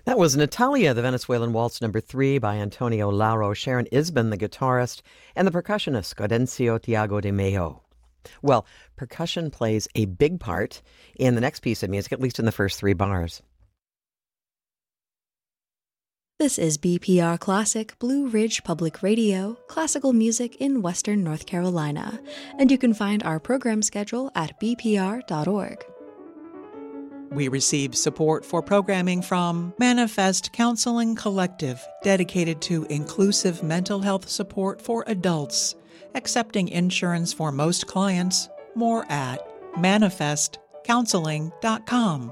That was Natalia, the Venezuelan Waltz number 3 by Antonio Lauro, Sharon Isbin, the guitarist, and the percussionist Gaudencio Tiago de Mello. Well, percussion plays a big part in the next piece of music, at least in the first 3 bars. This is BPR Classic, Blue Ridge Public Radio, classical music in Western North Carolina, and you can find our program schedule at bpr.org. We receive support for programming from Manifest Counseling Collective, dedicated to inclusive mental health support for adults, accepting insurance for most clients. More at manifestcounseling.com.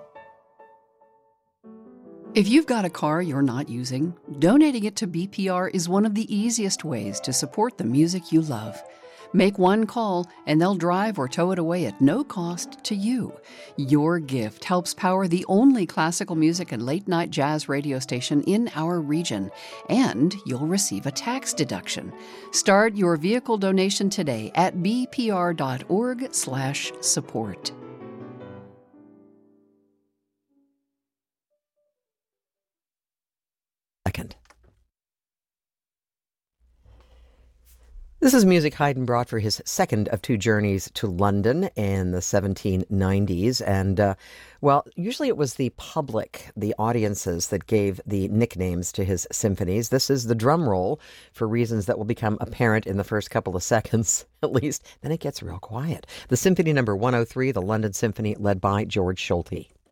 If you've got a car you're not using, donating it to BPR is one of the easiest ways to support the music you love. Make one call, and they'll drive or tow it away at no cost to you. Your gift helps power the only classical music and late-night jazz radio station in our region, and you'll receive a tax deduction. Start your vehicle donation today at bpr.org/support. Second. This is music Haydn brought for his second of 2 journeys to London in the 1790s. And, usually it was the public, the audiences, that gave the nicknames to his symphonies. This is the drum roll, for reasons that will become apparent in the first couple of seconds, at least. Then it gets real quiet. The Symphony number 103, the London Symphony, led by George Solti.